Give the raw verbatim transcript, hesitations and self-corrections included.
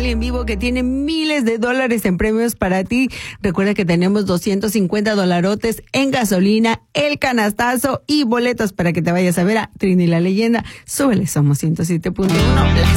especial y en vivo que tiene miles de dólares en premios para ti. Recuerda que tenemos doscientos cincuenta dolarotes en gasolina, el canastazo y boletos para que te vayas a ver a Trini la Leyenda. Súbele, somos ciento siete punto uno.